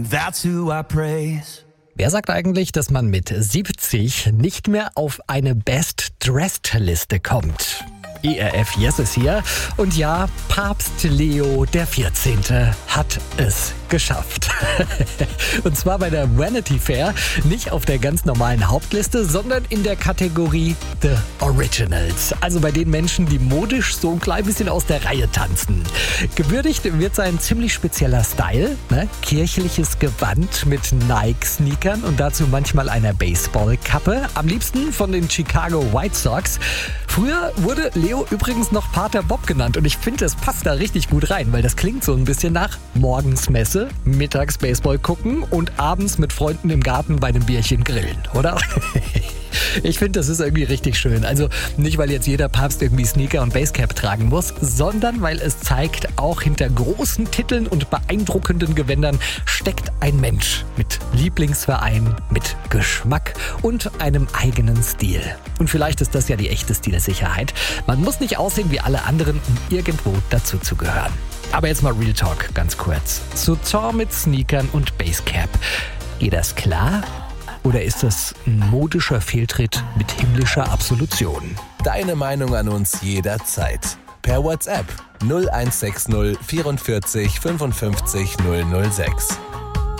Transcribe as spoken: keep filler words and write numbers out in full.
That's who I praise. Wer sagt eigentlich, dass man mit siebzig nicht mehr auf eine Best-Dressed-Liste kommt? E R F Yes ist hier. Und ja, Papst Leo der vierzehnte hat es geschafft. Und zwar bei der Vanity Fair, nicht auf der ganz normalen Hauptliste, sondern in der Kategorie The Originals. Also bei den Menschen, die modisch so ein klein bisschen aus der Reihe tanzen. Gewürdigt wird sein ziemlich spezieller Style, ne? Kirchliches Gewand mit Nike-Sneakern und dazu manchmal einer Baseballkappe. Am liebsten von den Chicago White Sox. Früher wurde Leo übrigens noch Pater Bob genannt und ich finde, es passt da richtig gut rein, weil das klingt so ein bisschen nach morgens Messe, mittags Baseball gucken und abends mit Freunden im Garten bei einem Bierchen grillen, oder? Ich finde, das ist irgendwie richtig schön. Also nicht, weil jetzt jeder Papst irgendwie Sneaker und Basecap tragen muss, sondern weil es zeigt, auch hinter großen Titeln und beeindruckenden Gewändern steckt ein Mensch mit Lieblingsverein, mit Geschmack und einem eigenen Stil. Und vielleicht ist das ja die echte Stilsicherheit. Man muss nicht aussehen wie alle anderen, um irgendwo dazu zu gehören. Aber jetzt mal Real Talk, ganz kurz. Couture mit Sneakern und Basecap. Geht das klar? Oder ist das ein modischer Fehltritt mit himmlischer Absolution? Deine Meinung an uns jederzeit. Per WhatsApp null eins sechs null vierundvierzig fünfundfünfzig null null sechs.